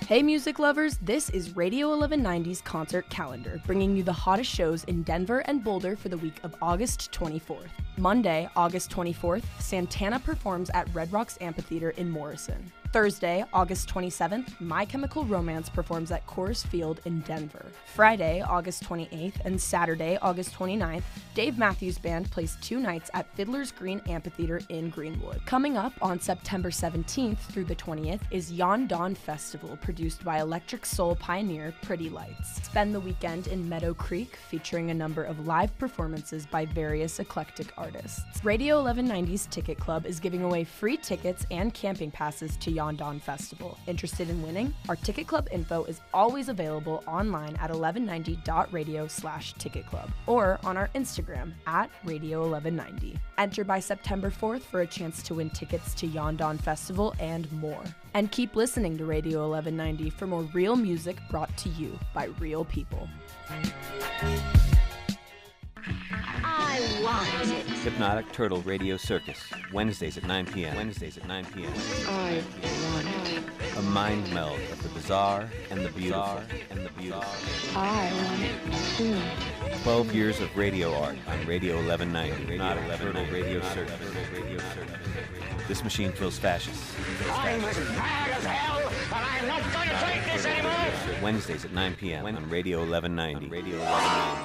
Hey music lovers, this is Radio 1190's concert calendar, bringing you the hottest shows in Denver and Boulder for the week of August 24th. Monday, August 24th, Santana performs at Red Rocks Amphitheater in Morrison. Thursday, August 27th, My Chemical Romance performs at Coors Field in Denver. Friday, August 28th, and Saturday, August 29th, Dave Matthews Band plays 2 nights at Fiddler's Green Amphitheater in Greenwood. Coming up on September 17th through the 20th is Yon Dawn Festival, produced by electric soul pioneer Pretty Lights. Spend the weekend in Meadow Creek, featuring a number of live performances by various eclectic artists. Radio 1190's Ticket Club is giving away free tickets and camping passes to Yon Dawn Festival. Interested in winning? Our Ticket Club info is always available online at 1190.radio/ticketclub or on our Instagram at Radio 1190. Enter by September 4th for a chance to win tickets to Yon Dawn Festival and more. And keep listening to Radio 1190 for more real music brought to you by real people. I want it. Hypnotic Turtle Radio Circus, Wednesdays at 9 p.m. I want it. A mind meld of the bizarre and the beautiful. I want it too. 12 years of radio art on Radio 1190. Hypnotic Turtle Radio Circus. This machine kills fascists. I'm as mad as hell, and I'm not going to take this anymore. Wednesdays at 9 p.m. on Radio 1190.